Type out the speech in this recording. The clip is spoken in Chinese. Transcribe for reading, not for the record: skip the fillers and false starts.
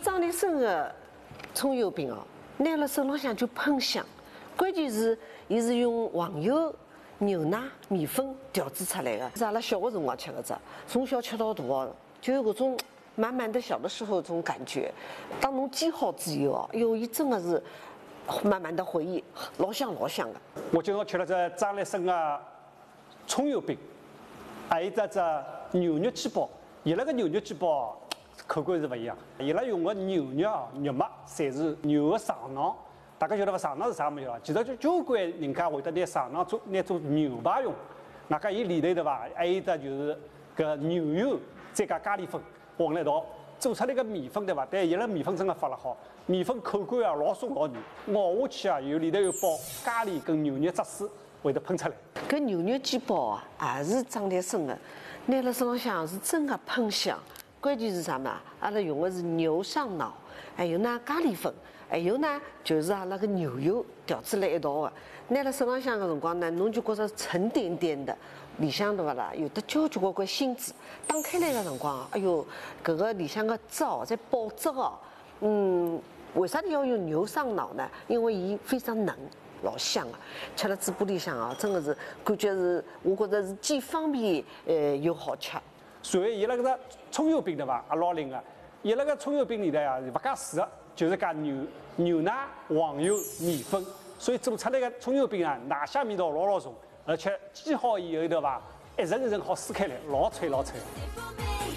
张立生的葱油饼哦，拿了手浪向就喷香，关键是伊是用黄油、牛奶、米粉调制出来的，是阿拉小的辰光吃的只，从小吃到大哦，就有搿种满满的小的时候这种感觉。当侬煎好之后哦，哟，伊真的是满满的回忆，老香老香的。 我今朝吃了只张立生的葱油饼，还有只牛肉鸡煲。伊拉个牛肉鸡煲口感是不一样，伊拉用的牛肉啊，肉末侪是牛的上囊。大家晓得伐？上囊是啥物事啊？其实就交关人家会得拿上囊做牛排用。那个伊里头对伐？还有只就是搿牛油再加咖喱粉混了一道，做出来个米粉对伐？但伊拉米粉真的发了好，米粉口感啊老松老软，咬下去啊有里头有包咖喱跟牛肉汁水会得喷出来。 搿牛肉鸡煲啊，也是张立生的，拿了手浪向是真的喷香。关键是啥嘛？阿拉用的是牛上脑，还有呢咖喱粉，还有呢就是阿拉个牛油调制辣一道的。拿了手浪向个辰光呢，侬就觉着沉甸甸的，里向对勿啦？有的交交关关芯子。打开来个辰光，哎哟，搿个里向个汁哦，在爆汁哦。为啥要用牛上脑呢？因为伊非常嫩。老香啊，吃了嘴巴里向啊，真的是感觉是，我觉着是既方便又好吃。 所以伊拉搿个葱油饼对伐？也老灵个。伊拉个葱油饼里头啊，勿加水个，就是加牛奶、黄油、米粉，所以做出来个葱油饼啊，奶香味道老重，而且煎好以后对伐，一层一层好撕开来，老脆老脆。